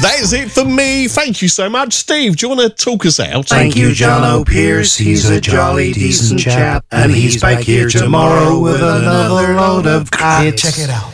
That is it for me. Thank you so much. Steve, do you want to talk us out? Thank you, John O'Pierce. He's a jolly decent chap, and he's back here tomorrow with another load of crap. Here, check it out.